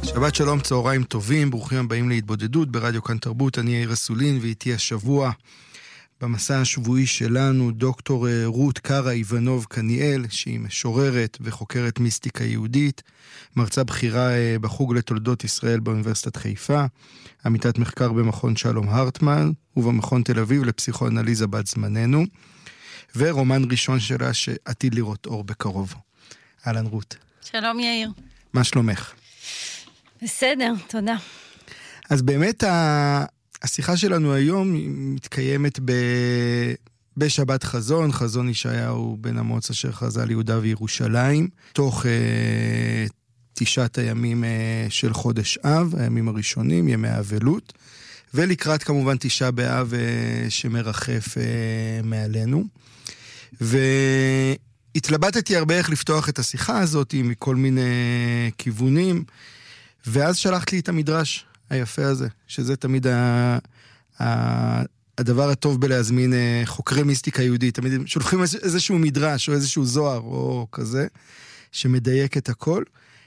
שבת שלום, צהריים טובים, ברוכים הבאים להתבודדות ברדיו כאן תרבות. אני יאיר אסולין, ואיתי השבוע במסע השבועי שלנו דוקטור רות קרא איבנוב קניאל, שהיא משוררת וחוקרת מיסטיקה יהודית, מרצה בכירה בחוג לתולדות ישראל באוניברסיטת חיפה, עמיתת מחקר במכון שלום הרטמן ובמכון תל אביב לפסיכואנליזה בת זמננו, ורומן ראשון שלה שעתיד לראות אור בקרוב. אהלן רות. שלום יאיר. מה שלומך? בסדר, תודה. אז באמת השיחה שלנו היום מתקיימת בשבת חזון, חזון ישעיהו בן אמוץ אשר חזה על יהודה וירושלים, תוך 9 הימים של חודש אב, הימים הראשונים, ימי האבלות, ולקראת כמובן 9 באב שמרחף מעלינו. והתלבטתי הרבה איך לפתוח את השיחה הזאת מכל מיני כיוונים, ואז שלחת לי את המדרש היפה הזה, שזה תמיד הדבר הטוב בלהזמין חוקרי מיסטיקה יהודית. תמיד שולחים איזשהו מדרש או איזשהו זוהר או כזה, שמדייק את הכל,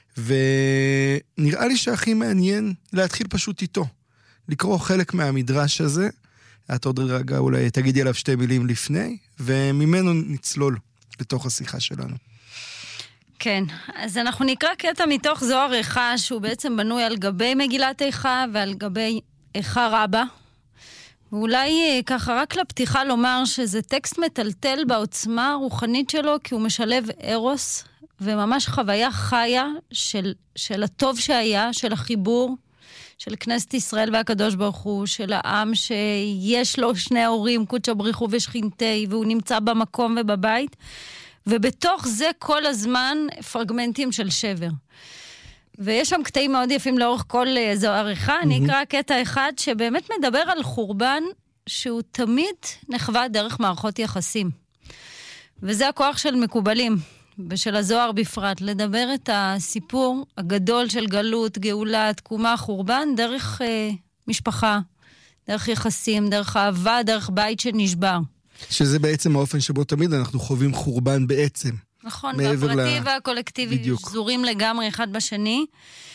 ונראה לי שהכי מעניין להתחיל פשוט איתו. לקרוא חלק מהמדרש הזה, את עוד רגע אולי תגידי עליו 2 מילים לפני, וממנו נצלול לתוך השיחה שלנו. כן, אז אנחנו נקרא קטע מתוך זוהר איכה, שהוא בעצם בנוי על גבי מגילת איכה ועל גבי איכה רבה. ואולי ככה רק לפתיחה לומר שזה טקסט מטלטל בעוצמה הרוחנית שלו, כי הוא משלב ארוס וממש חוויה חיה של הטוב שהיה, של החיבור, של כנסת ישראל והקדוש ברוך הוא, של העם שיש לו 2 הורים, קודשא בריך הוא ושכינתי, והוא נמצא במקום ובבית, ובתוך זה כל הזמן פרגמנטים של שבר. ויש שם קטעים מאוד יפים לאורך כל זוהר איכה. אני אקרא קטע אחד שבאמת מדבר על חורבן שהוא תמיד נחווה דרך מערכות יחסים. וזה הכוח של מקובלים, ושל הזוהר בפרט, לדבר את הסיפור הגדול של גלות, גאולה, תקומה, חורבן, דרך משפחה, דרך יחסים, דרך אהבה, דרך בית שנשבר. שזה בעצם האופן שבו תמיד אנחנו חווים חורבן בעצם. נכון, והפרטי והקולקטיבי שזורים לגמרי אחד בשני.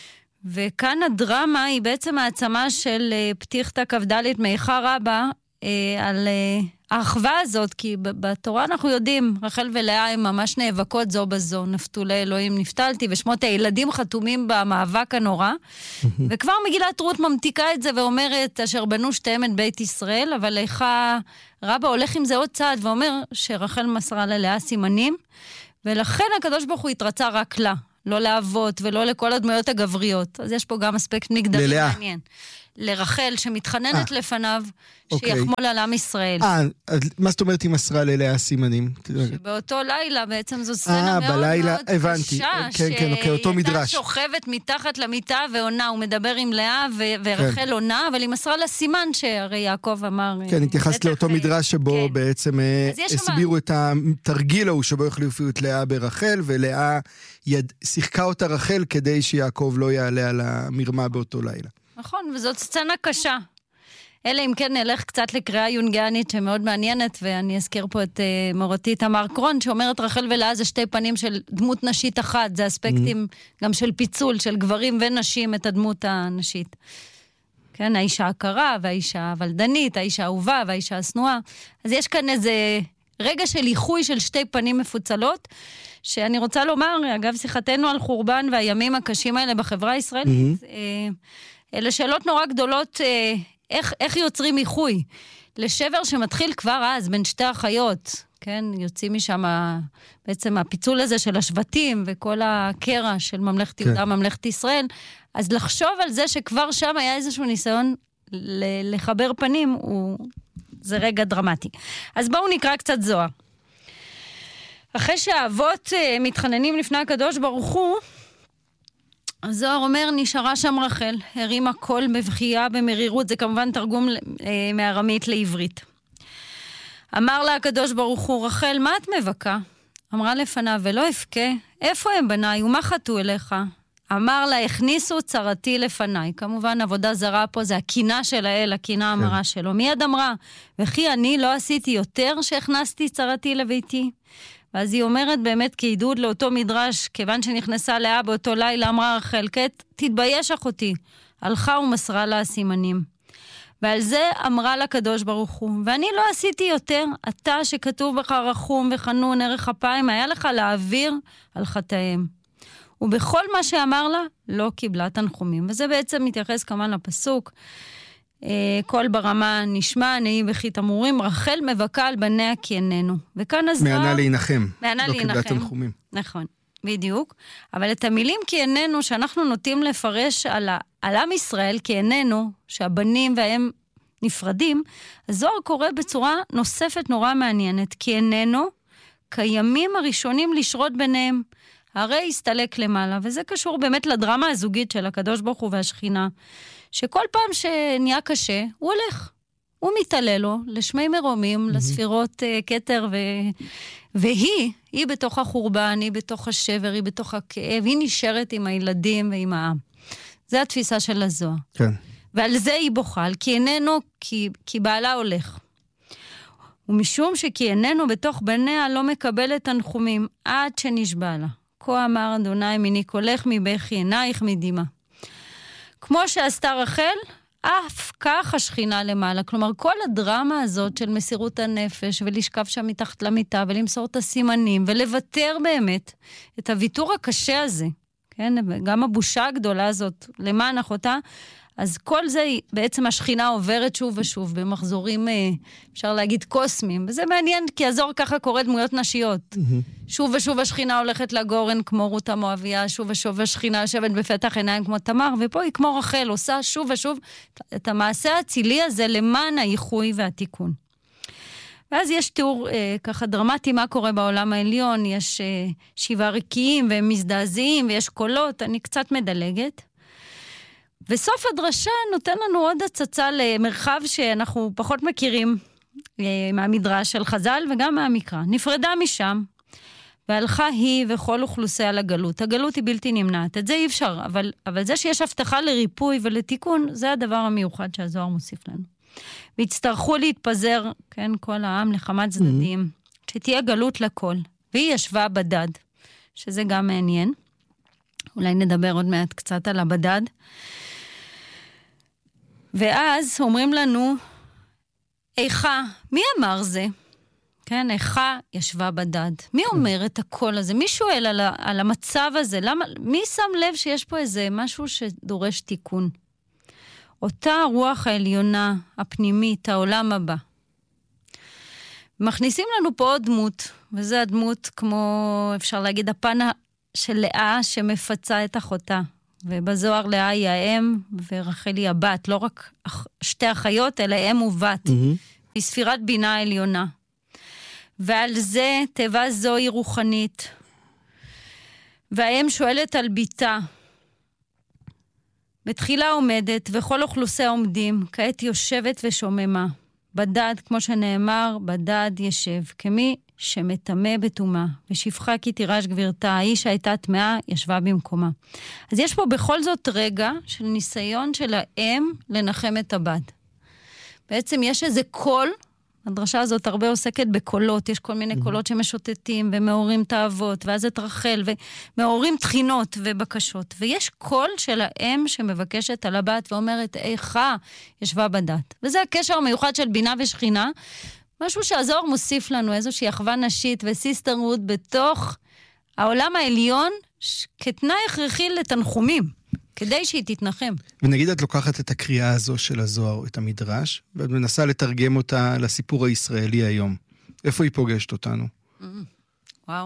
וכאן הדרמה היא בעצם העצמה של פתיחתא כ"ד מאיכה רבה על האחווה הזאת, כי בתורה אנחנו יודעים, רחל ולאה הן ממש נאבקות זו בזו, נפתולי אלוהים נפתלתי, ושמות הילדים חתומים במאבק הנורא, וכבר מגילת רות ממתיקה את זה ואומרת, אשר בנו שתיהם את בית ישראל, אבל איכה רבה הולך עם זה עוד צעד, ואומר שרחל מסרה ללאה סימנים, ולכן הקדוש ברוך הוא התרצה רק לה, לא לאבות ולא לכל הדמויות הגבריות. אז יש פה גם אספקט מגדרי מעניין. לרחל שמתחננת לפניו, שיחמול על עם ישראל. מה זאת אומרת היא מסרה ללאה סימנים? שבאותו לילה בעצם זו סצנה מאוד מאוד קשה, שהייתה שוכבת מתחת למיטה ועונה, הוא מדבר עם לאה ורחל עונה, אבל היא מסרה לה סימן שהרי יעקב אמר... כן, התייחסת לאותו מדרש שבו בעצם הסבירו את התרגיל ההוא שבו החליפו את לאה ברחל, ולאה שיחקה אותה רחל כדי שיעקב לא יעלה על המרמה באותו לילה. נכון, וזאת סצנה קשה. אלא אם כן נלך קצת לקריאה יונגיאנית שמאוד מעניינת, ואני אזכיר פה את מורתי תמר קרון, שאומרת רחל ולאה זה 2 פנים של דמות נשית אחת, זה אספקטים גם של פיצול, של גברים ונשים את הדמות הנשית. כן, האישה הקרה, והאישה הוולדנית, האישה האהובה, והאישה השנואה. אז יש כאן איזה רגע של איחוי של 2 פנים מפוצלות, שאני רוצה לומר, אגב שיחתנו על חורבן והימים הקשים האלה בחברה הישראלית, אלה שאלות נורא גדולות, איך יוצרים איחוי? לשבר שמתחיל כבר אז בין 2 אחיות, כן? יוצאים משם בעצם הפיצול הזה של השבטים וכל הקרע של ממלכת יהודה, ממלכת ישראל, אז לחשוב על זה שכבר שם היה איזשהו ניסיון לחבר פנים, זה רגע דרמטי. אז בואו נקרא קצת זוהר. אחרי שהאבות מתחננים לפני הקדוש ברוך הוא, הזוהר אומר, נשארה שם רחל, הרימה קול בבכייה במרירות, זה כמובן תרגום מארמית לעברית. אמר לה הקדוש ברוך הוא, רחל, מה את מבכה? אמרה לפניו, ולא אפקה, איפה הם בניי ומה חטאו אליך? אמר לה, הכניסו צרתי לפניי. כמובן, עבודה זרה פה זה הקינה של האל, הקינה המרה שלו. מיד אמרה, וכי אני לא עשיתי יותר שהכנסתי צרתי לביתי? ואז היא אומרת באמת כעידוד לאותו מדרש, כיוון שנכנסה לאה באותו לילה, אמרה רחל, תתבייש אחותי, הלכה ומסרה לה הסימנים. ועל זה אמרה לקדוש ברוך הוא, ואני לא עשיתי יותר, אתה שכתוב בך רחום וחנון ערך אפיים, היה לך להעביר על חטאיהם. ובכל מה שאמר לה, לא קיבלה תנחומים. וזה בעצם מתייחס כמובן לפסוק, כל ברמה נשמע, נהי בכי תמורים, רחל מבכה על בניה כי איננו. וכאן הזוהר... מענה להנחם. מענה לא להנחם. קיבלה תנחומים. נכון, בדיוק. אבל את המילים כי איננו, שאנחנו נוטים לפרש על עם ישראל כי איננו, שהבנים והם נפרדים, הזוהר קורא בצורה נוספת נורא מעניינת, כי איננו, כימים הראשונים לשרות ביניהם, הרי הסתלק למעלה, וזה קשור באמת לדרמה הזוגית של הקדוש ברוך הוא והשכינה, שכל פעם שנהיה קשה, הוא הולך. הוא מתעלה לו לשמי מרומים, לספירות כתר, והיא בתוך החורבן, היא בתוך השבר, היא בתוך הכאב, היא נשארת עם הילדים ועם העם. זה התפיסה של הזוהר. כן. ועל זה היא בוחל, כי איננו, כי בעלה הולך. ומשום שכי איננו בתוך בניה לא מקבלת תנחומים, עד שנשבע לה. כה אמר אדוני מיני קולך מבכי עינייך מדמעה. כמו שעשתה רחל, אף כך השכינה למעלה. כלומר, כל הדרמה הזאת של מסירות הנפש, ולשכב שם מתחת למיטה, ולמסור את הסימנים, ולוותר באמת את הוויתור הקשה הזה, כן? גם הבושה הגדולה הזאת, למען אחותה, אז כל זה בעצם השכינה עוברת שוב ושוב, במחזורים, אפשר להגיד, קוסמיים. וזה מעניין, כי הזוהר ככה קורא דמויות נשיות. שוב ושוב השכינה הולכת לגורן כמו רות המואביה, שוב ושוב השכינה יושבת בפתח עיניים כמו תמר, ופה היא כמו רחל, עושה שוב ושוב את המעשה הצילי הזה למען האיחוי והתיקון. ואז יש תיאור ככה דרמטי מה קורה בעולם העליון, יש 7 רקיעים והם מזדעזעים ויש קולות, אני קצת מדלגת. וסוף הדרשה נותן לנו עוד הצצה למרחב שאנחנו פחות מכירים מהמדרש של חז"ל וגם מהמקרא. נפרדה משם, והלכה היא וכל אוכלוסיה לגלות. הגלות היא בלתי נמנעת, את זה אי אפשר, אבל זה שיש הבטחה לריפוי ולתיקון, זה הדבר המיוחד שהזוהר מוסיף לנו. והצטרכו להתפזר, כן, כל העם לכמה צדדים, שתהיה גלות לכל. והיא ישבה בדד, שזה גם מעניין. אולי נדבר עוד מעט קצת על הבדד. ואז אומרים לנו, איכה, מי אמר זה? כן, איכה ישבה בדד. מי אומר את הקול הזה? מי שואל על המצב הזה? מי שם לב שיש פה איזה משהו שדורש תיקון? אותה הרוח העליונה, הפנימית, העולם הבא. מכניסים לנו פה עוד דמות, וזה הדמות כמו, אפשר להגיד, הפן של לאה שמפצה את אחותה. ובזוהר לאה היא האם ורחל היא הבת, לא רק שתי אחיות, אלא אם ובת. היא ספירת בינה העליונה. ועל זה תיבה זו היא רוחנית. והאם שואלת על ביתה. בתחילה עומדת וכל אוכלוסיה עומדים, כעת יושבת ושוממה. בדד, כמו שנאמר, בדד ישב, כמי שמטמא בתומה, ושפחה כי תירש גבירתה, האיש שהייתה טמאה, ישבה במקומה. אז יש פה בכל זאת רגע של ניסיון של האם לנחם את הבת. בעצם יש איזה קול, הדרשה הזאת הרבה עוסקת בקולות, יש כל מיני קולות שמשוטטים ומעוררים תאוות, ואז את רחל, ומעוררים תחינות ובקשות. ויש קול של האם שמבקשת על הבת ואומרת, איכה ישבה בדת. וזה הקשר המיוחד של בינה ושכינה, משהו שהזוהר מוסיף לנו, איזושהי אחווה נשית וסיסטרהוד בתוך העולם העליון, כתנאי הכרחי לתנחומים, כדי שהיא תתנחם. ונגיד את לוקחת את הקריאה הזו של הזוהר, את המדרש, ואת מנסה לתרגם אותה לסיפור הישראלי היום. איפה היא פוגשת אותנו? וואו.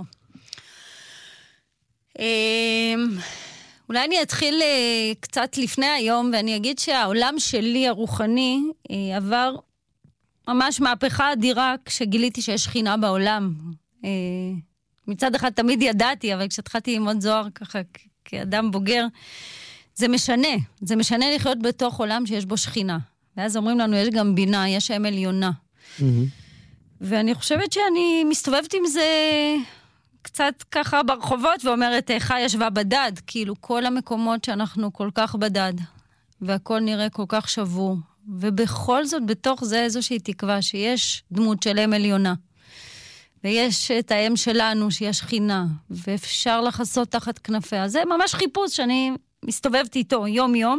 אולי אני אתחיל קצת לפני היום, ואני אגיד שהעולם שלי הרוחני עבר ממש מהפכה אדירה כשגיליתי שיש שכינה בעולם. מצד אחד תמיד ידעתי, אבל כשהתחלתי ללמוד זוהר ככה כאדם בוגר, זה משנה לחיות בתוך עולם שיש בו שכינה. ואז אומרים לנו, יש גם בינה, יש אם עליונה. ואני חושבת שאני מסתובבת עם זה קצת ככה ברחובות, ואומרת, איכה ישבה בדד, כאילו כל המקומות שאנחנו כל כך בדד, והכל נראה כל כך שבור. ובכל זאת, בתוך זה איזושהי תקווה שיש דמות של אם עליונה. ויש את האם שלנו שהיא השכינה, ואפשר לחסות תחת כנפיה. זה ממש חיפוש שאני מסתובבת איתו יום-יום,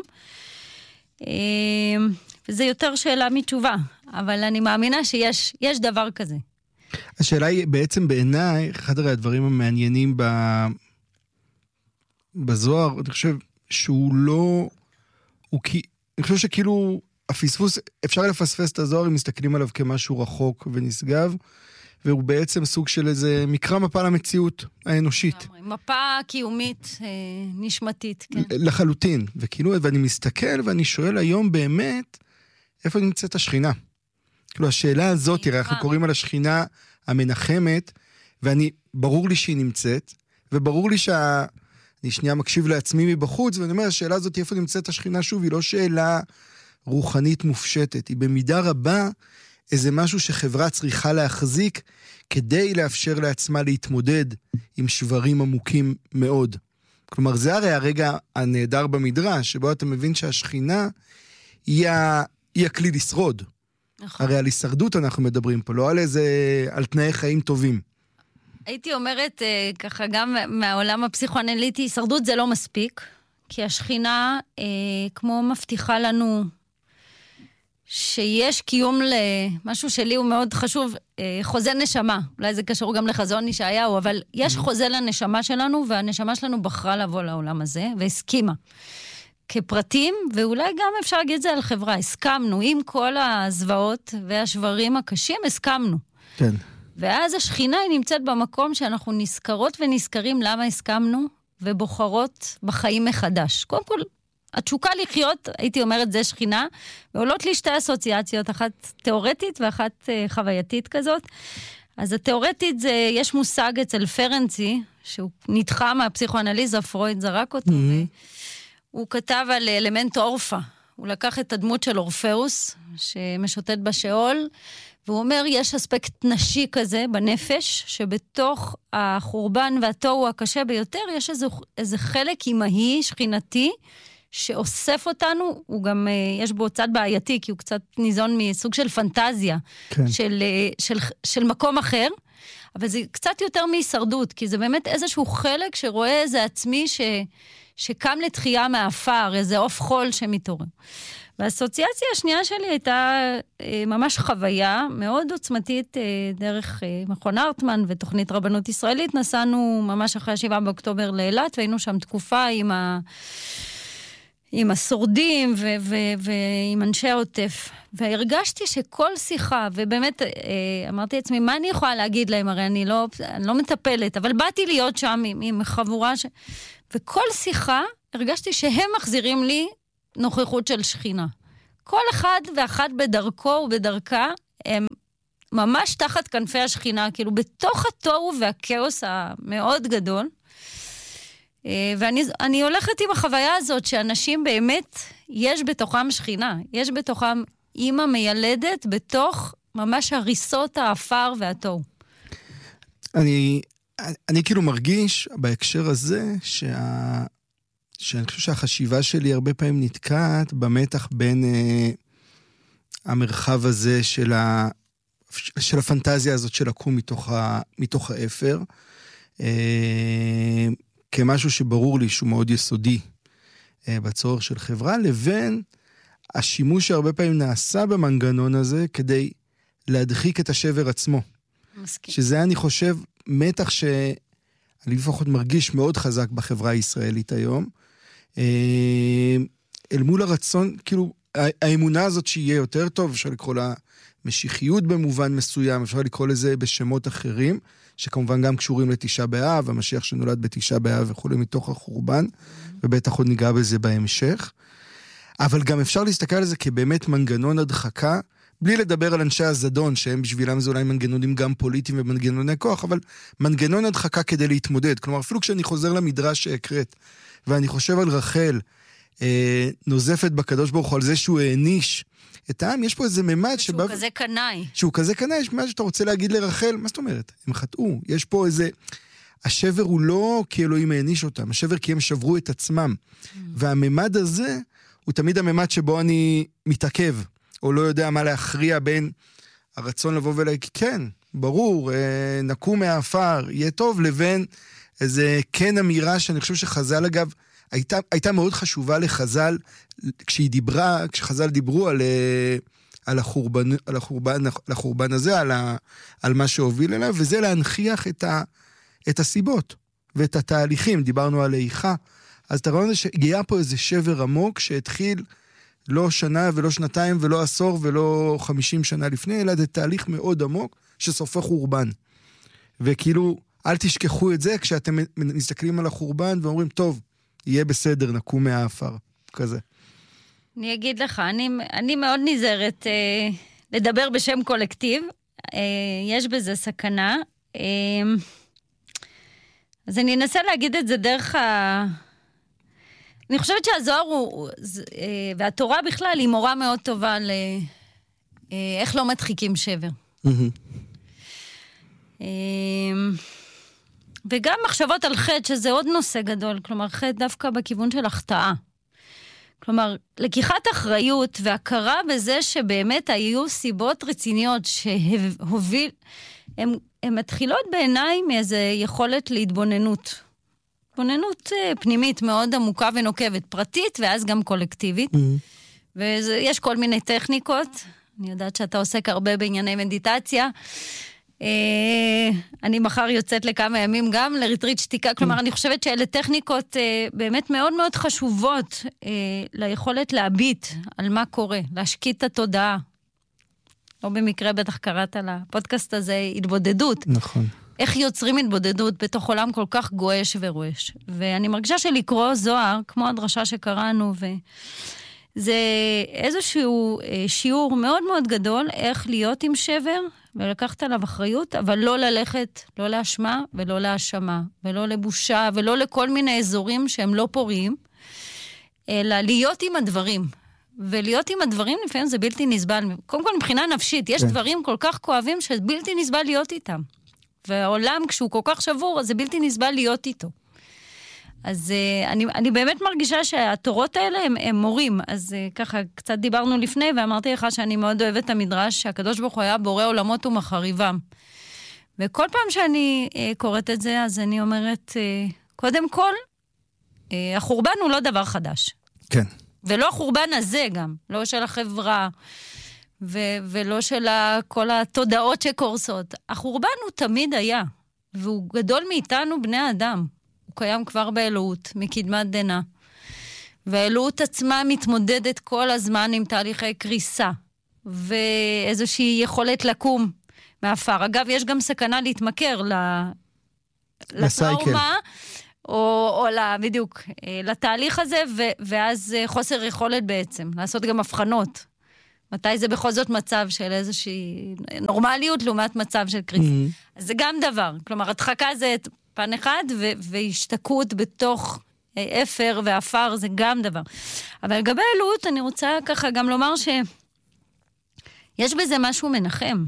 וזה יותר שאלה מתשובה, אבל אני מאמינה שיש דבר כזה. השאלה היא בעצם בעיניי, אחד הדברים המעניינים בזוהר, אני חושב שהוא לא, אני חושב שכאילו הפספוס, אפשר לפספס את הזוהר אם מסתכלים עליו כמשהו רחוק ונשגב, והוא בעצם סוג של איזה מקרא מפה למציאות האנושית. מפה קיומית, נשמתית, כן. לחלוטין, וכאילו, ואני מסתכל ואני שואל היום באמת, איפה נמצאת השכינה? כאילו, השאלה הזאת, תראה, אנחנו קוראים על השכינה המנחמת, ברור לי שהיא נמצאת, וברור לי אני שנייה מקשיב לעצמי מבחוץ, ואני אומר, השאלה הזאת, איפה נמצאת השכינה שוב, היא לא שאלה רוחנית מופשטת, היא במידה רבה איזה משהו שחברה צריכה להחזיק, כדי לאפשר לעצמה להתמודד עם שברים עמוקים מאוד. כלומר, זה הרי הרגע הנהדר במדרש, שבו אתה מבין שהשכינה היא הכלי לשרוד. נכון. הרי על הישרדות אנחנו מדברים פה, לא על תנאי חיים טובים. הייתי אומרת, ככה גם מהעולם הפסיכואנליטי, הישרדות זה לא מספיק, כי השכינה כמו מבטיחה לנו שיש קיום למשהו שלי הוא מאוד חשוב, חוזה נשמה. אולי זה קשור גם לחזון ישעיהו, אבל יש חוזה לנשמה שלנו, והנשמה שלנו בחרה לבוא לעולם הזה, והסכימה. כפרטים, ואולי גם אפשר להגיד את זה על חברה, הסכמנו, עם כל הזוועות והשברים הקשים, הסכמנו. כן. ואז השכינה היא נמצאת במקום שאנחנו נזכרות ונזכרים למה הסכמנו, ובוחרות בחיים מחדש. קודם כל, התשוקה לחיות, הייתי אומרת, זה שכינה, ועולות לי שתי אסוציאציות, אחת תיאורטית ואחת חווייתית כזאת. אז התיאורטית זה, יש מושג אצל פרנצי, שהוא נדחה מהפסיכואנליזה, פרויד זרק אותו, הוא כתב על אלמנט אורפה. הוא לקח את הדמות של אורפאוס, שמשוטט בשאול, והוא אומר, יש אספקט נשי כזה בנפש, שבתוך החורבן והתוהו הקשה ביותר, יש איזה חלק אימהי, שכינתי, שאוסף אותנו, הוא גם, יש בו צד בעייתי, כי הוא קצת ניזון מסוג של פנטזיה, כן. של מקום אחר, אבל זה קצת יותר מהישרדות, כי זה באמת איזשהו חלק שרואה איזה עצמי שקם לתחייה מהאפר, איזה עוף חול שמתעורר. והאסוציאציה השנייה שלי הייתה ממש חוויה מאוד עוצמתית דרך מכון הרטמן ותוכנית רבנות ישראלית. נסענו ממש אחרי 7 באוקטובר לאילת, והיינו שם תקופה עם השורדים ועם אנשי העוטף. והרגשתי שכל שיחה, ובאמת אמרתי לעצמי, מה אני יכולה להגיד להם? הרי אני לא מטפלת, אבל באתי להיות שם עם חבורה וכל שיחה הרגשתי שהם מחזירים לי נוכחות של שכינה. כל אחד ואחת בדרכו ובדרכה, הם ממש תחת כנפי השכינה, כאילו בתוך התוהו והכאוס המאוד גדול. ואני הולכת עם החוויה הזאת, שאנשים באמת, יש בתוכם שכינה, יש בתוכם אימא מיילדת, בתוך ממש הריסות האפר והתוהו. אני כאילו מרגיש בהקשר הזה, שאני חושב שהחשיבה שלי הרבה פעמים נתקעת במתח בין המרחב הזה של הפנטזיה הזאת של לקום מתוך האפר, כמשהו שברור לי שהוא מאוד יסודי בצורך של חברה, לבין השימוש שהרבה פעמים נעשה במנגנון הזה כדי להדחיק את השבר עצמו. מסכים. שזה אני חושב מתח שאני לפחות מרגיש מאוד חזק בחברה הישראלית היום, אל מול הרצון, כאילו, האמונה הזאת שיהיה יותר טוב, אפשר לקרוא לה משיחיות במובן מסוים, אפשר לקרוא לזה בשמות אחרים, שכמובן גם קשורים לתשעה באב, המשיח שנולד בתשעה באב וכו' מתוך החורבן, ובטח עוד ניגע בזה בהמשך. אבל גם אפשר להסתכל על זה כבאמת מנגנון הדחקה, בלי לדבר על אנשי הזדון, שהם בשבילם זה אולי מנגנונים גם פוליטיים ומנגנוני כוח, אבל מנגנון הדחקה כדי להתמודד. כלומר, אפילו כשאני חוזר למדרש שהקראת, ואני חושב על רחל, נוזפת בקדוש ברוך הוא על זה שהוא העניש את העם, יש פה איזה ממד שהוא כזה קנאי. שהוא כזה קנאי, יש ממד שאתה רוצה להגיד לרחל, מה זאת אומרת? הם חטאו, יש פה איזה, השבר הוא לא כי אלוהים העניש אותם, השבר כי הם שברו את עצמם. והממד הזה, הוא תמיד הממד שבו אני מתעכב, או לא יודע מה להכריע בין הרצון לבוא ולהגיד, כן, ברור, נקום מהאפר, יהיה טוב, לבין איזה כן אמירה שאני חושב שחז"ל אגב, הייתה מאוד חשובה לחז"ל, כשחז"ל דיברו על החורבן הזה, על מה שהוביל אליו, וזה להנכיח את הסיבות ואת התהליכים. דיברנו על איכה, אז אתה רואה שהגיע פה איזה שבר עמוק שהתחיל לא שנה ולא שנתיים ולא עשור ולא 50 שנה לפני, אלא זה תהליך מאוד עמוק שסופו חורבן. וכאילו, אל תשכחו את זה כשאתם מסתכלים על החורבן ואומרים, טוב, יהיה בסדר, נקום מהאפר, כזה. אני אגיד לך, אני מאוד נזהרת לדבר בשם קולקטיב, יש בזה סכנה, אז אני אנסה להגיד את זה דרך אני חושבת שהזוהר והתורה בכלל היא מורה מאוד טובה איך לא מדחיקים שבר. וגם מחשבות על חטא, שזה עוד נושא גדול, כלומר חטא דווקא בכיוון של החטאה. כלומר, לקיחת אחריות והכרה בזה שבאמת היו סיבות רציניות שהוביל, הן מתחילות בעיניי מאיזו יכולת להתבוננות. התבוננות פנימית מאוד עמוקה ונוקבת, פרטית ואז גם קולקטיבית. ויש כל מיני טכניקות, אני יודעת שאתה עוסק הרבה בענייני מדיטציה, אני מחר יוצאת לכמה ימים גם לריטריט שתיקה, כלומר אני חושבת שאלה טכניקות באמת מאוד מאוד חשובות ליכולת להביט על מה קורה, להשקיט את התודעה. לא במקרה בטח קראת על הפודקאסט הזה התבודדות. נכון. איך יוצרים התבודדות בתוך עולם כל כך גועש ורועש. ואני מרגישה שלקרוא זוהר, כמו הדרשה שקראנו, זה איזשהו שיעור מאוד מאוד גדול, איך להיות עם שבר, ולקחת עליו אחריות, אבל לא ללכת, לא לאשמה ולא להאשמה, ולא לבושה, ולא לכל מיני אזורים שהם לא פוריים, אלא להיות עם הדברים. ולהיות עם הדברים לפעמים זה בלתי נסבל. קודם כל מבחינה נפשית, יש דברים כל כך כואבים שבלתי נסבל להיות איתם. והעולם כשהוא כל כך שבור, אז זה בלתי נסבל להיות איתו. אז אני באמת מרגישה שהתורות האלה הם מורים. אז ככה קצת דיברנו לפני, ואמרתי לך שאני מאוד אוהבת את המדרש, שהקדוש ברוך הוא היה בורא עולמות ומחריבם. וכל פעם שאני קוראת את זה, אז אני אומרת, קודם כל, החורבן הוא לא דבר חדש. כן. ולא החורבן הזה גם, לא של החברה, ולא של כל התודעות שקורסות. החורבן הוא תמיד היה, והוא גדול מאיתנו בני האדם. הוא קיים כבר באלוהות, מקדמת דנה. והאלוהות עצמה מתמודדת כל הזמן עם תהליכי קריסה, ואיזושהי יכולת לקום מאפר. אגב, יש גם סכנה להתמכר לטראומה, או בדיוק, לתהליך הזה, ואז חוסר יכולת בעצם, לעשות גם הבחנות. מתי זה בכל זאת מצב של איזושהי נורמליות, לעומת מצב של קריסה. אז זה גם דבר, כלומר, הדחקה זה פן אחד, והשתקעות בתוך אפר ואפר זה גם דבר. אבל לגבי אלוהות, אני רוצה ככה גם לומר שיש בזה משהו מנחם.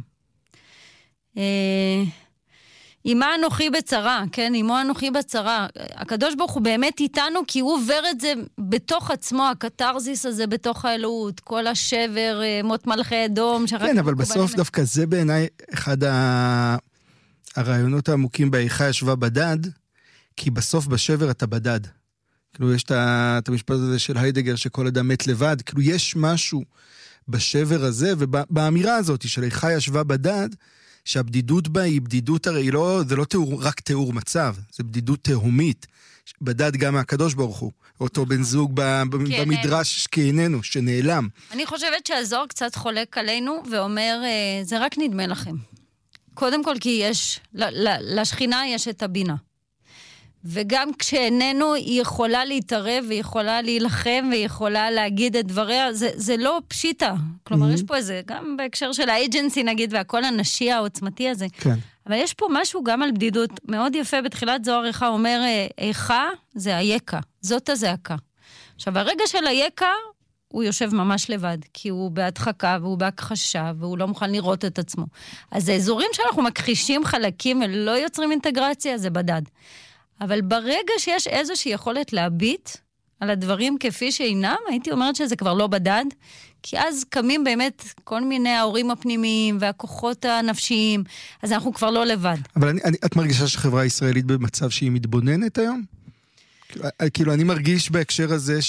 אמה אנוכי בצרה, כן, אמו אנוכי בצרה. הקדוש ברוך הוא באמת איתנו, כי הוא עובר את זה בתוך עצמו, הקטרזיס הזה בתוך האלוהות, כל השבר, מות מלכי אדום. כן, אבל בסוף דווקא זה בעיניי אחד הרעיונות העמוקים באיכה ישבה בדד, כי בסוף בשבר אתה בדד. כאילו יש את המשפט הזה של היידגר, שכל אדם מת לבד, כאילו יש משהו בשבר הזה, ובאמירה הזאת של איכה ישבה בדד, שהבדידות בה היא בדידות, הרי זה לא רק תיאור מצב, זה בדידות תהומית, בדד גם מהקדוש ברוך הוא, אותו בן זוג במדרש כאיננו, שנעלם. אני חושבת שהזוהר קצת חולק עלינו, ואומר, זה רק נדמה לכם. קודם כל כי יש, לשכינה יש את הבינה. וגם כשאיננו היא יכולה להתערב, והיא יכולה להילחם, והיא יכולה להגיד את דבריה, זה לא פשיטה. כלומר, יש פה איזה, גם בהקשר של האג'נסי נגיד, והכל הנשי העוצמתי הזה. כן. אבל יש פה משהו גם על בדידות מאוד יפה, בתחילת זוהר איכה אומר, איכה זה היקה, זאת הזעקה. עכשיו, הרגע של היקה, הוא יושב ממש לבד, כי הוא בהדחקה, והוא בהכחשה, והוא לא מוכן לראות את עצמו. אז האזורים שאנחנו מכחישים חלקים, ולא יוצרים אינטגרציה, זה בדד. אבל ברגע שיש איזושהי יכולת להביט על הדברים כפי שאינם, הייתי אומרת שזה כבר לא בדד, כי אז קמים באמת כל מיני ההורים הפנימיים והכוחות הנפשיים, אז אנחנו כבר לא לבד. אבל את מרגישה שחברה הישראלית במצב שהיא מתבוננת היום? כאילו, אני מרגיש בהקשר הזה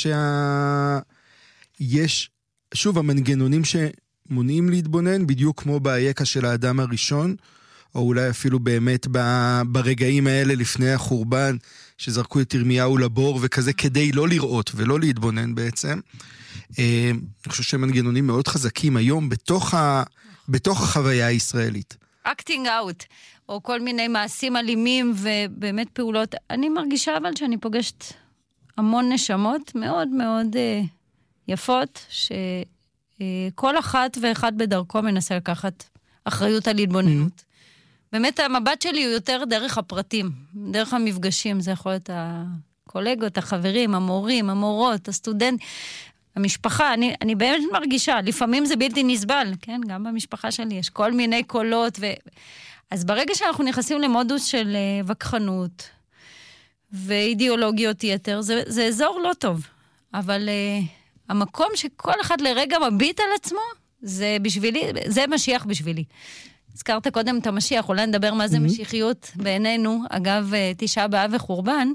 יש, שוב, המנגנונים שמונעים להתבונן, בדיוק כמו ביקע של האדם הראשון, או אולי אפילו באמת ברגעים האלה לפני החורבן, שזרקו את ירמיהו לבור וכזה, כדי לא לראות ולא להתבונן בעצם. אני חושב שהם מנגנונים מאוד חזקים היום בתוך החוויה הישראלית. Acting out, או כל מיני מעשים אלימים ובאמת פעולות. אני מרגישה אבל שאני פוגשת המון נשמות מאוד מאוד יפות, שכל אחת ואחד בדרכו מנסה לקחת אחריות על התבוננות. באמת המבט שלי הוא יותר דרך הפרטים, דרך המפגשים, זה יכול להיות הקולגות, החברים, המורים, המורות, הסטודנט, המשפחה, אני באמת מרגישה, לפעמים זה בלתי נסבל, כן? גם במשפחה שלי יש כל מיני קולות, אז ברגע שאנחנו נכנסים למודוס של וכחנות, ואידיאולוגיות יתר, זה אזור לא טוב, אבל המקום שכל אחד לרגע מביט על עצמו, זה בשבילי, זה משיח בשבילי. הזכרת קודם את המשיח, אולי נדבר מה זה משיחיות בעינינו, אגב, תשעה באב וחורבן.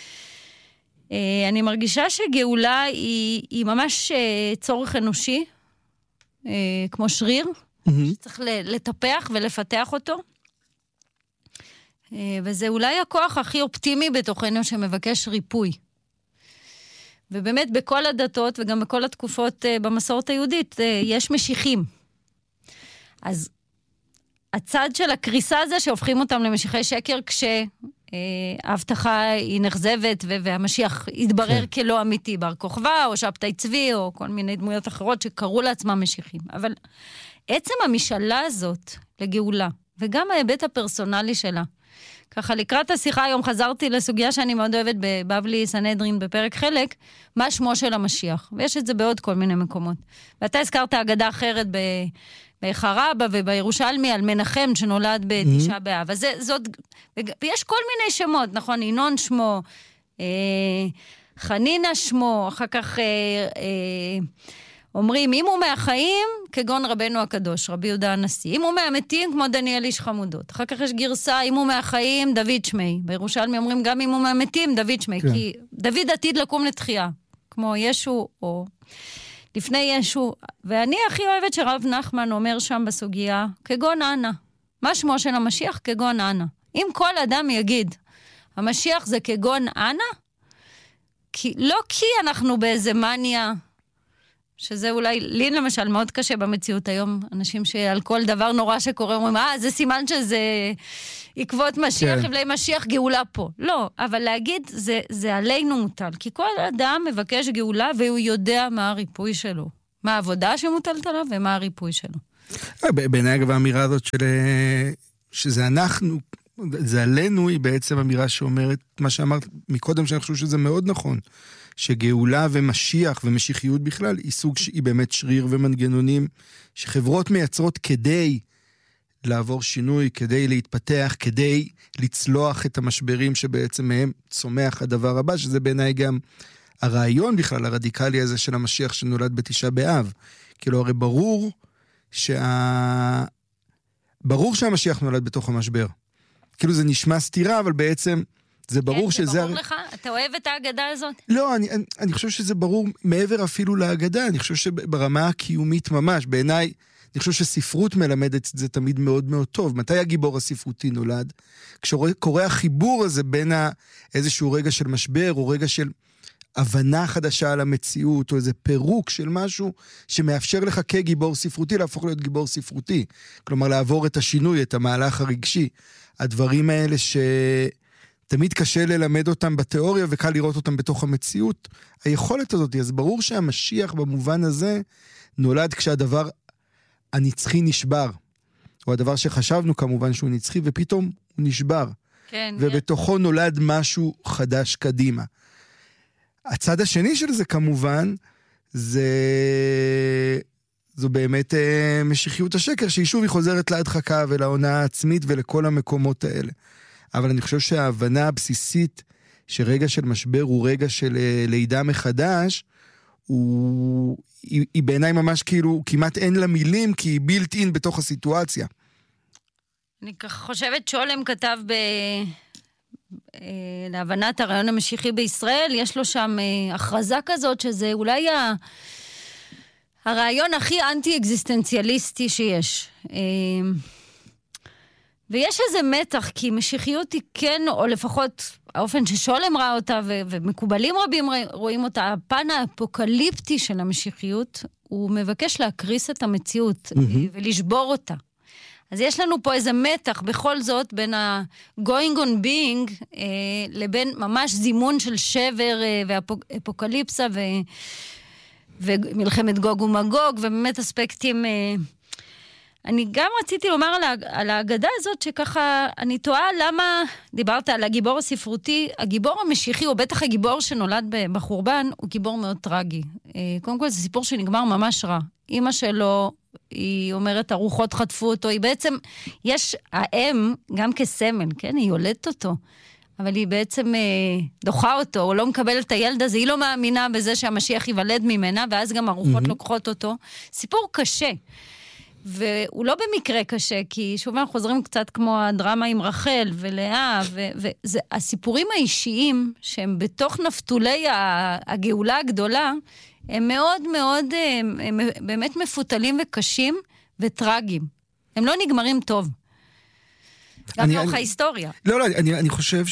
אני מרגישה שגאולה היא ממש צורך אנושי, כמו שריר, שצריך לטפח ולפתח אותו. וזה אולי הכוח הכי אופטימי בתוכנו שמבקש ריפוי. ובאמת בכל הדתות וגם בכל התקופות במסורת היהודית יש משיחים. אז הצד של הקריסה הזה שהופכים אותם למשיחי שקר כשההבטחה היא נחזבת והמשיח יתברר כלא אמיתי, בר כוכבא או שבתאי צבי או כל מיני דמויות אחרות שקראו לעצמם משיחים. אבל עצם המשאלה הזאת לגאולה וגם ההיבט הפרסונלי שלה, ככה לקראת השיחה היום חזרתי לסוגיה שאני מאוד אוהבת בבבלי סנהדרין בפרק חלק, מה שמו של המשיח, ויש את זה בעוד כל מיני מקומות. ואתה הזכרת אגדה אחרת בחרבה ובירושלמי על מנחם שנולד בתשעה באב. אז ויש כל מיני שמות, נכון? ינון שמו, חנינה שמו, אחר כך אומרים, אם הוא מהחיים, כגון רבנו הקדוש, רבי יהודה הנשיא. אם הוא מהמתים, כמו דניאל איש חמודות. אחר כך יש גרסה, אם הוא מהחיים, דוד שמי. בירושלמי אומרים, גם אם הוא מהמתים, דוד שמי. כן. כי דוד עתיד לקום לתחייה, כמו ישו או לפני ישו. ואני הכי אוהבת שרב נחמן אומר שם בסוגיה, כגון אנה. מה שמו של המשיח? כגון אנה. אם כל אדם יגיד, המשיח זה כגון אנה, לא כי אנחנו באיזה מניה, שזה אולי, לי למשל מאוד קשה במציאות היום, אנשים שעל כל דבר נורא שקורה, אומרים, זה סימן שזה עקבות משיח, חבלי משיח, גאולה פה. לא, אבל להגיד, זה עלינו מוטל, כי כל אדם מבקש גאולה, והוא יודע מה הריפוי שלו, מה העבודה שמוטלת עליו, ומה הריפוי שלו. בעיניי אגב האמירה הזאת שזה אנחנו, זה עלינו, היא בעצם אמירה שאומרת, מה שאמרת מקודם, שאני חושב שזה מאוד נכון, שגאולה ומשיח ומשיחיות בכלל היא סוג שהיא באמת שריר ומנגנונים שחברות מייצרות כדי לעבור שינוי, כדי להתפתח, כדי לצלוח את המשברים שבעצם מהם צומח הדבר הבא, שזה בעיניי גם הרעיון בכלל הרדיקלי הזה של המשיח שנולד בתשעה באב. כאילו הרי ברור שהמשיח נולד בתוך המשבר. כאילו זה נשמע סתירה, אבל בעצם זה ברור שזה... זה ברור לך? אתה אוהב את ההגדה הזאת? לא, אני חושב שזה ברור מעבר אפילו להגדה, אני חושב שברמה הקיומית ממש, בעיניי, אני חושב שספרות מלמדת את זה תמיד מאוד מאוד טוב. מתי הגיבור הספרותי נולד? כשקורה החיבור הזה בין איזשהו רגע של משבר, או רגע של הבנה חדשה על המציאות, או איזה פירוק של משהו שמאפשר לך כגיבור ספרותי להפוך להיות גיבור ספרותי. כלומר, לעבור את השינוי, את המהלך הרגשי. הדברים האלה תמיד קשה ללמד אותם בתיאוריה, וקל לראות אותם בתוך המציאות. היכולת הזאת, אז ברור שהמשיח במובן הזה, נולד כשהדבר הנצחי נשבר. או הדבר שחשבנו כמובן שהוא נצחי, ופתאום הוא נשבר. כן. ובתוכו נולד משהו חדש קדימה. הצד השני של זה כמובן, זו באמת משיחיות השקר, שהיא שוב היא חוזרת להדחקה ולהונאה העצמית ולכל המקומות האלה. אבל אני חושב שההבנה הבסיסית שרגע של משבר הוא רגע של לידה מחדש, היא בעיניי ממש כאילו, כמעט אין לה מילים, כי היא בילט אין בתוך הסיטואציה. אני חושבת שולם כתב להבנת הרעיון המשיחי בישראל, יש לו שם הכרזה כזאת, שזה אולי הרעיון הכי אנטי-אקזיסטנציאליסטי שיש. ויש איזה מתח, כי משיחיות היא כן, או לפחות האופן ששולם ראה אותה, ומקובלים רבים רואים אותה, הפן האפוקליפטי של המשיחיות, הוא מבקש להקריס את המציאות, ולשבור אותה. אז יש לנו פה איזה מתח, בכל זאת, בין ה-going on being, לבין ממש זימון של שבר, ואפוקליפסה, ומלחמת גוג ומגוג, ובאמת אספקטים... אני גם רציתי לומר על ההגדה הזאת, שככה אני תוהה למה, דיברת על הגיבור הספרותי, הגיבור המשיחי, או בטח הגיבור שנולד בחורבן, הוא גיבור מאוד טרגי. קודם כל זה סיפור שנגמר ממש רע. אמא שלו, היא אומרת, הרוחות חטפו אותו, היא בעצם, יש האם, גם כסמל, כן? היא יולדת אותו, אבל היא בעצם דוחה אותו, או לא מקבלת את הילד הזה, היא לא מאמינה בזה שהמשיח ייוולד ממנה, ואז גם הרוחות לוקחות אותו. סיפור קשה. והוא לא במקרה קשה, כי שוב אנחנו חוזרים קצת כמו הדרמה עם רחל ולאה, והסיפורים האישיים שהם בתוך נפתולי הגאולה הגדולה, הם מאוד מאוד, הם באמת מפותלים וקשים וטרגיים. הם לא נגמרים טוב. גם לאורך ההיסטוריה. לא, אני חושב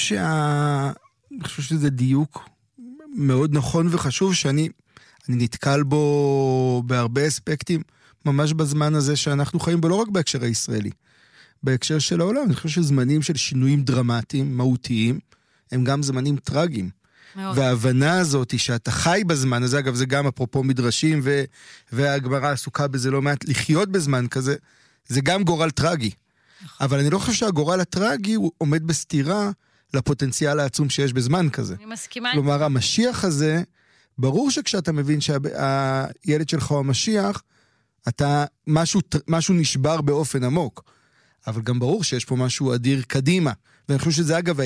שזה דיוק מאוד נכון וחשוב, שאני נתקל בו בהרבה אספקטים, ממש בזמן הזה שאנחנו חיים בו, לא רק בהקשר הישראלי, בהקשר של העולם. אני חושב שזמנים של שינויים דרמטיים, מהותיים, הם גם זמנים טרגיים. מאוד. וההבנה הזאת היא שאתה חי בזמן הזה, אגב זה גם אפרופו מדרשים, והגמרא עסוקה בזה לא מעט, לחיות בזמן כזה, זה גם גורל טרגי. אבל אני לא חושב שהגורל הטרגי הוא עומד בסתירה לפוטנציאל העצום שיש בזמן כזה. אני מסכימה. כלומר, המשיח הזה, ברור שכשאתה מבין שהילד שלך הוא המשיח, אתה, משהו נשבר באופן עמוק, אבל גם ברור שיש פה משהו אדיר קדימה, ואני חושב שזה אגב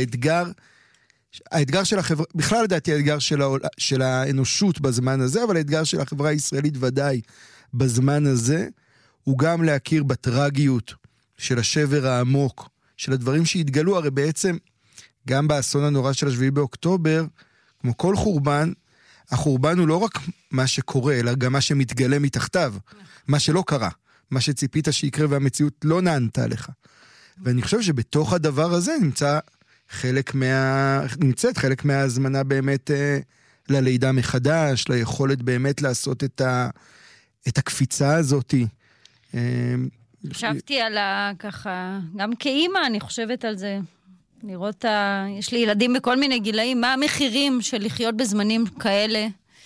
האתגר של החברה, בכלל לדעתי האתגר של האנושות בזמן הזה, אבל האתגר של החברה הישראלית ודאי בזמן הזה, הוא גם להכיר בטרגיות של השבר העמוק, של הדברים שהתגלו, הרי בעצם גם באסון הנורא של 7 באוקטובר, כמו כל חורבן, החורבן הוא לא רק מה שקורה, אלא גם מה שמתגלה מתחתיו, מה שלא קרה, מה שציפית שיקרה והמציאות לא נענתה לך. ואני חושב שבתוך הדבר הזה נמצאת חלק מההזמנה באמת ללידה מחדש, ליכולת באמת לעשות את הקפיצה הזאת. חשבתי על ככה, גם כאימא אני חושבת על זה, לראות, יש לי ילדים בכל מיני גילאים, מה המחירים של לחיות בזמנים כאלה,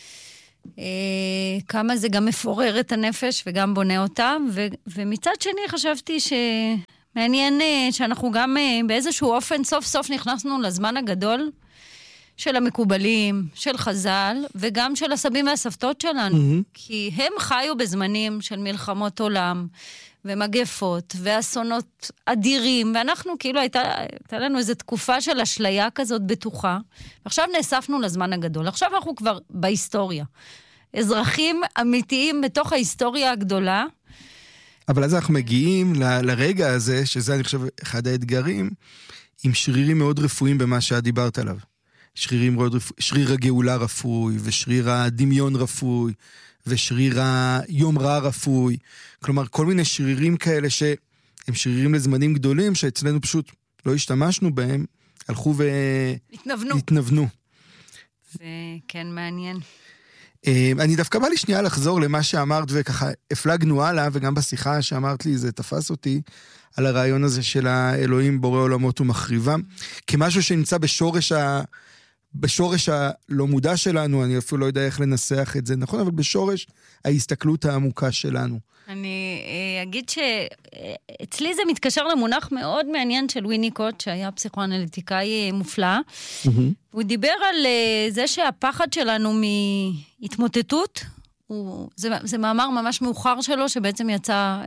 כמה זה גם מפורר את הנפש וגם בונה אותם, ומצד שני חשבתי שמעניין שאנחנו גם באיזשהו אופן סוף סוף נכנסנו לזמן הגדול של המקובלים, של חז"ל, וגם של הסבים והסבתות שלנו, כי הם חיו בזמנים של מלחמות עולם, ומגפות, ואסונות אדירים, ואנחנו כאילו הייתה לנו איזו תקופה של אשליה כזאת בטוחה, ועכשיו נאספנו לזמן הגדול, עכשיו אנחנו כבר בהיסטוריה, אזרחים אמיתיים בתוך ההיסטוריה הגדולה. אבל אז אנחנו מגיעים לרגע הזה, שזה אני חושב אחד האתגרים, עם שרירים מאוד רפואיים במה שאת דיברת עליו. שריר הגאולה רפוי, ושריר הדמיון רפוי, ושריר היום רע רפוי, כלומר כל מיני שרירים כאלה שהם שרירים לזמנים גדולים, שאצלנו פשוט לא השתמשנו בהם, הלכו והתנוונו. זה כן מעניין. אני דווקא בא לי שנייה לחזור למה שאמרת, וככה הפלגנו הלאה, וגם בשיחה שאמרת לי, זה תפס אותי, על הרעיון הזה של האלוהים בורא עולמות ומחריבם, כמשהו שנמצא בשורש הלא מודע שלנו, אני אפילו לא יודע איך לנסח את זה, נכון? אבל בשורש ההסתכלות העמוקה שלנו. אני אגיד שאצלי זה מתקשר למונח מאוד מעניין של ויניקוט, שהיה פסיכואנליטיקאי מופלא. הוא דיבר על זה שהפחד שלנו מהתמוטטות, זה מאמר ממש מאוחר שלו, שבעצם יצא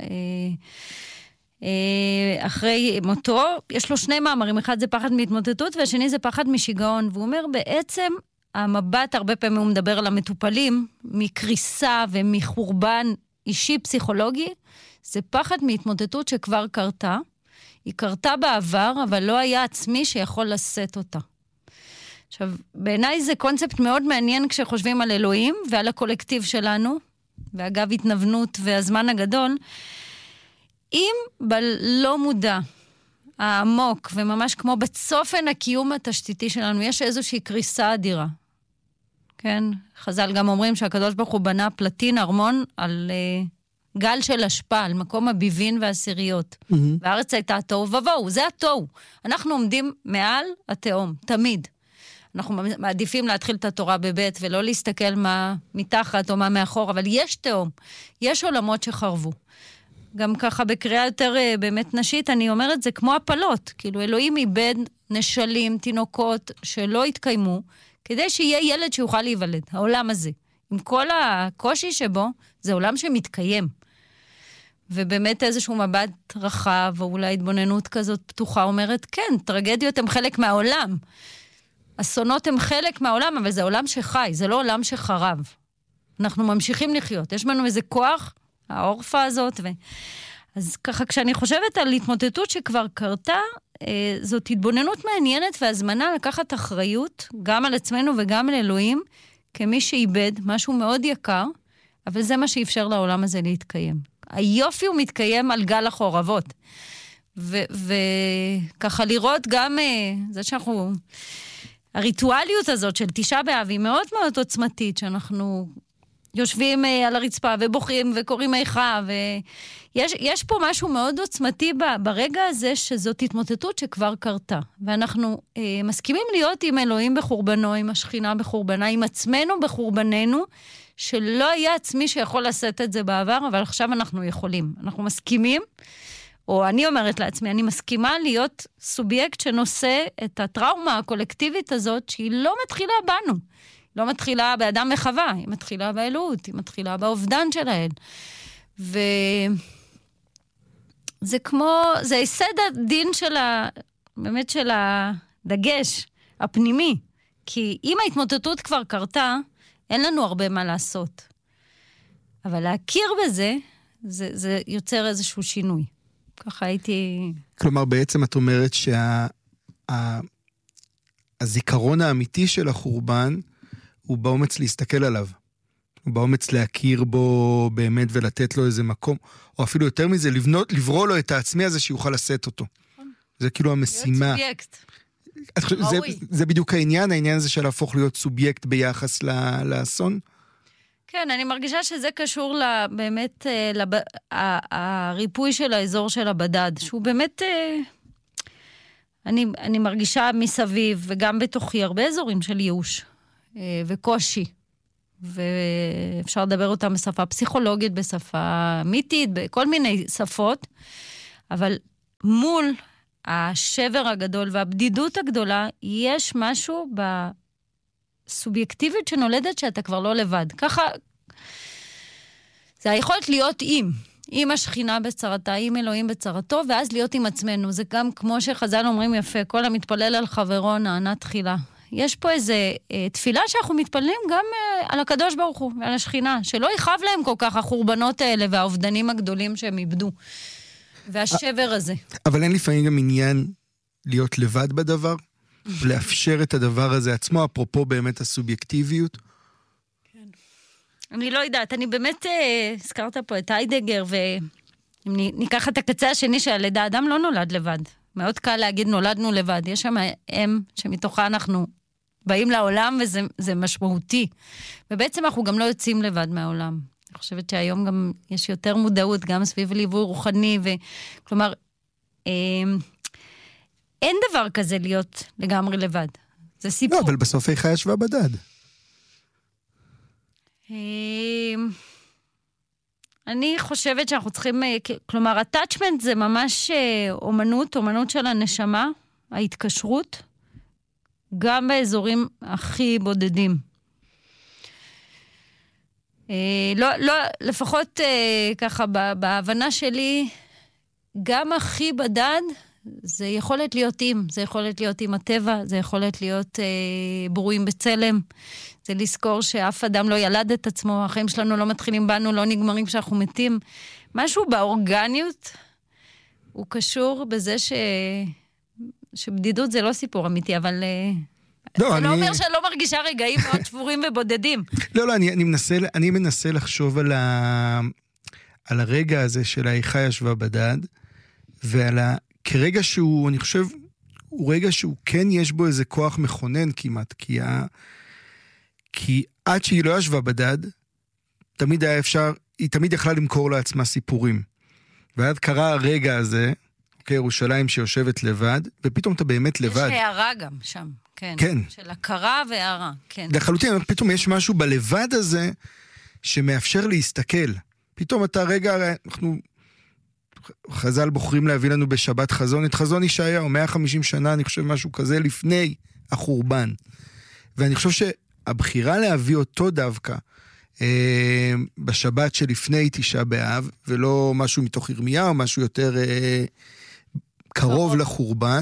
אחרי מותו. יש לו 2 מאמרים, אחד זה פחד מהתמוטטות, והשני זה פחד משיגעון. והוא אומר בעצם, המבט, הרבה פעמים הוא מדבר על המטופלים, מקריסה ומחורבן אישי פסיכולוגי, זה פחד מהתמוטטות שכבר קרתה. היא קרתה בעבר, אבל לא היה עצמי שיכול לשאת אותה. עכשיו, בעיניי זה קונספט מאוד מעניין כשחושבים על אלוהים ועל הקולקטיב שלנו, ואגב התנוונות והזמן הגדול, אם בלא מודע, העמוק, וממש כמו בצופן הקיום התשתיתי שלנו, יש איזושהי קריסה אדירה. כן? חז"ל גם אומרים שהקדוש ברוך הוא בנה פלטין ארמון על גל של השפעה, על מקום הביבין והסיריות. והארץ הייתה תוהו ובוהו, זה התוהו. אנחנו עומדים מעל התהום, תמיד. אנחנו מעדיפים להתחיל את התורה בבית, ולא להסתכל מה מתחת או מה מאחור, אבל יש תהום, יש עולמות שחרבו. גם ככה בקריאה יותר באמת נשית, אני אומרת, זה כמו הפלות. כאילו אלוהים איבד נשלים, תינוקות שלא התקיימו, כדי שיהיה ילד שיוכל להיוולד. העולם הזה, עם כל הקושי שבו, זה עולם שמתקיים. ובאמת איזשהו מבט רחב, או אולי התבוננות כזאת פתוחה, אומרת, כן, טרגדיות הן חלק מהעולם. אסונות הם חלק מהעולם, אבל זה עולם שחי, זה לא עולם שחרב. אנחנו ממשיכים לחיות. יש לנו איזה כוח, האורפה הזאת, אז ככה, כשאני חושבת על התמוטטות שכבר קרתה, זאת התבוננות מעניינת והזמנה לקחת אחריות, גם על עצמנו וגם על אלוהים, כמי שאיבד משהו מאוד יקר, אבל זה מה שאפשר לעולם הזה להתקיים. היופי הוא מתקיים על גל החורבות. וככה לראות גם, זה שאנחנו, הריטואליות הזאת של תשעה באב היא מאוד מאוד עוצמתית, שאנחנו יושבים על הרצפה ובוכים וקוראים איכה, ויש פה משהו מאוד עוצמתי ברגע הזה, שזאת התמוטטות שכבר קרתה. ואנחנו מסכימים להיות עם אלוהים בחורבנו, עם השכינה בחורבנה, עם עצמנו בחורבננו, שלא היה עצמי שיכול לשאת את זה בעבר, אבל עכשיו אנחנו יכולים. אנחנו מסכימים, או אני אומרת לעצמי, אני מסכימה להיות סובייקט שנושא את הטראומה הקולקטיבית הזאת, שהיא לא מתחילה בנו. היא לא מתחילה באדם וחווה, היא מתחילה באלוהות, היא מתחילה באובדן שלהן. וזה כמו, זה היסד הדין של באמת של הדגש הפנימי. כי אם ההתמוטטות כבר קרתה, אין לנו הרבה מה לעשות. אבל להכיר בזה, זה יוצר איזשהו שינוי. ככה הייתי... כלומר, בעצם את אומרת שהזיכרון האמיתי של החורבן, הוא באומץ להסתכל עליו. הוא באומץ להכיר בו באמת ולתת לו איזה מקום, או אפילו יותר מזה, לברוא לו את העצמי הזה שיוכל לשאת אותו. זה כאילו המשימה. להיות סובייקט. זה בדיוק העניין הזה של להפוך להיות סובייקט ביחס לאסון? כן, אני מרגישה שזה קשור באמת הריפוי של האזור של הבדד, שהוא באמת, אני מרגישה מסביב וגם בתוכי הרבה אזורים של ייאוש וקושי, ואפשר לדבר אותם בשפה פסיכולוגית, בשפה מיתית, בכל מיני שפות, אבל מול השבר הגדול והבדידות הגדולה, יש משהו בסובייקטיביות שנולדת שאתה כבר לא לבד. ככה, זה היכולת להיות עם השכינה בצרתה, עם אלוהים בצרתו, ואז להיות עם עצמנו. זה גם כמו שחז"ל אומרים יפה, כל המתפלל על חברו נענה תחילה. יש פה איזה תפילה שאנחנו מתפללים גם על הקדוש ברוך הוא ועל השכינה, שלא יכאב להם כל כך החורבנות האלה והאובדנים הגדולים שהם איבדו. והשבר הזה. אבל אין לפעמים גם עניין להיות לבד בדבר? לאפשר את הדבר הזה עצמו, אפרופו באמת הסובייקטיביות? כן. אני לא יודעת, אני באמת הזכרת פה את היידגר, ואם ניקח את הקצה השני שהלידה, אדם לא נולד לבד. מאוד קל להגיד נולדנו לבד. יש שם אם שמתוכה אנחנו באים לעולם, וזה משמעותי. ובעצם אנחנו גם לא יוצאים לבד מהעולם. אני חושבת שהיום גם יש יותר מודעות, גם סביב ליווי רוחני, כלומר, אין דבר כזה להיות לגמרי לבד. זה סיפור. לא, אבל בסוף איכה ישבה בדד. אני חושבת שאנחנו צריכים, כלומר, attachment זה ממש אומנות של הנשמה, ההתקשרות, גם באזורים הכי בודדים. לא, לפחות ככה, בהבנה שלי, גם הכי בדד, זה יכולת להיות זה יכולת להיות עם הטבע, זה יכולת להיות ברואים בצלם, זה לזכור שאף אדם לא ילד את עצמו, החיים שלנו לא מתחילים בנו, לא נגמרים כשאנחנו מתים. משהו באורגניות הוא קשור בזה שבדידות זה לא סיפור אמיתי, אבל זה לא אומר שאני לא מרגישה רגעים מאוד שבורים ובודדים. לא, אני מנסה לחשוב על הרגע הזה של האיכה ישבה בדד, כרגע שהוא, אני חושב, הוא רגע שהוא כן יש בו איזה כוח מכונן כמעט, כי עד שהיא לא ישבה בדד, תמיד היה אפשר, היא תמיד יכלה למכור לעצמה סיפורים. ועד קרה הרגע הזה, ירושלים שיושבת לבד, ופתאום אתה באמת לבד. יש הערה גם שם, כן. כן. של הכרה והערה, כן. לחלוטין, פתאום יש משהו בלבד הזה, שמאפשר להסתכל. פתאום אתה רגע, חז"ל בוחרים להביא לנו בשבת חזון, את חזון ישעיהו, 150 שנה, אני חושב משהו כזה, לפני החורבן. ואני חושב שהבחירה להביא אותו דווקא, בשבת שלפני תשעה באב, ולא משהו מתוך ירמיהו, משהו יותר קרוב לחורבן,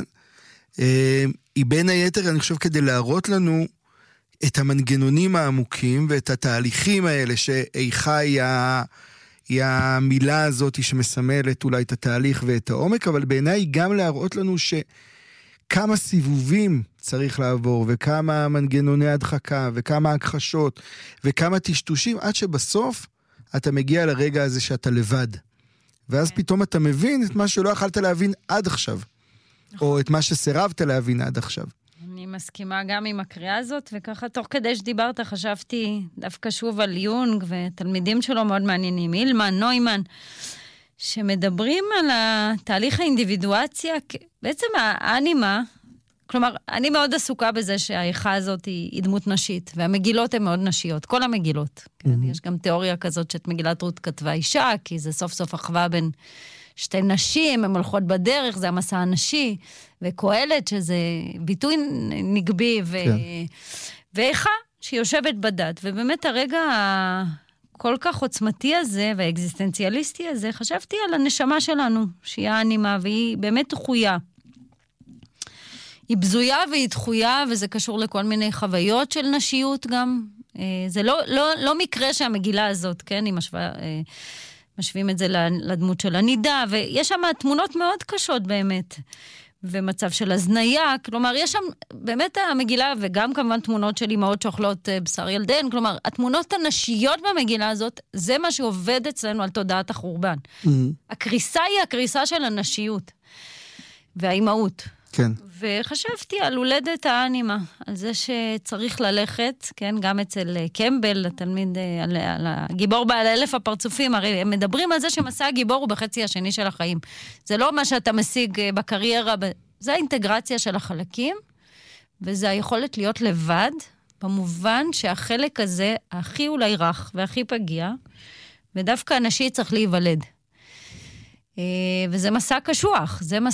היא בין היתר, אני חושב, כדי להראות לנו את המנגנונים העמוקים, ואת התהליכים האלה, שאיכה היא המילה הזאת שמסמלת אולי את התהליך ואת העומק, אבל בעיניי גם להראות לנו שכמה סיבובים צריך לעבור, וכמה מנגנוני הדחקה, וכמה הכחשות, וכמה טשטושים, עד שבסוף אתה מגיע לרגע הזה שאתה לבד. ואז פתאום אתה מבין את מה שלא יכלת להבין עד עכשיו. או את מה שסירבת להבין עד עכשיו. אני מסכימה גם עם הקריאה הזאת, וככה תוך כדי שדיברת חשבתי דווקא שוב על יונג, ותלמידים שלו מאוד מעניינים, אילמן, נוימן, שמדברים על התהליך האינדיבידואציה, בעצם האנימה, כלומר, אני מאוד עסוקה בזה שהאיכה הזאת היא דמות נשית, והמגילות הן מאוד נשיות, כל המגילות. כן? יש גם תיאוריה כזאת שאת מגילת רות כתבה אישה, כי זה סוף סוף אחווה בין שתי נשים, הן הולכות בדרך, זה המסע הנשי, וקהלת, שזה ביטוי נגבי, ואיכה שיושבת בדד. ובאמת הרגע כל כך עוצמתי הזה, והאקזיסטנציאליסטי הזה, חשבתי על הנשמה שלנו, שהיא האנימה, והיא באמת דחויה. היא בזויה והיא דחויה, וזה קשור לכל מיני חוויות של נשיות גם. זה לא מקרה שהמגילה הזאת, כן, היא משווים את זה לדמות של הנידה, ויש שם תמונות מאוד קשות באמת, ומצב של הזניה, כלומר, יש שם באמת המגילה, וגם כמובן תמונות של אמהות שאוכלות בשר ילדיהן, כלומר, התמונות הנשיות במגילה הזאת, זה מה שעובד אצלנו על תודעת החורבן. הקריסה היא הקריסה של הנשיות, והאימהות. כן. וחשבתי על הולדת האנימה, על זה שצריך ללכת, כן, גם אצל קמבל, התלמיד, על הגיבור בעל 1000 הפרצופים, הרי הם מדברים על זה שמסע הגיבור הוא בחצי השני של החיים. זה לא מה שאתה משיג בקריירה, זה האינטגרציה של החלקים, וזה היכולת להיות לבד, במובן שהחלק הזה הכי אולי רך והכי פגיע, ודווקא הנשי צריך להיוולד. וזה מסע קשוח, זה